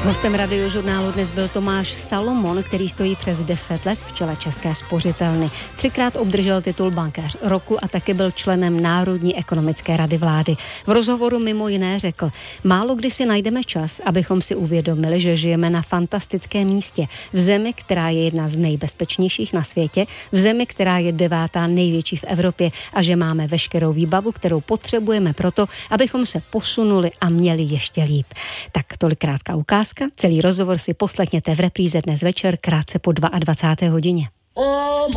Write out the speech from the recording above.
Hostem Radiožurnálu dnes byl Tomáš Salomon, který stojí přes 10 let v čele České spořitelny. 3krát obdržel titul bankéř roku a taky byl členem Národní ekonomické rady vlády. V rozhovoru mimo jiné řekl: málo kdy si najdeme čas, abychom si uvědomili, že žijeme na fantastickém místě, v zemi, která je jedna z nejbezpečnějších na světě, v zemi, která je 9. největší v Evropě a že máme veškerou výbavu, kterou potřebujeme proto, abychom se posunuli a měli ještě líp. Tak tolik krátká ukázka. Celý rozhovor si poslechněte v repríze dnes večer krátce po 22. hodině.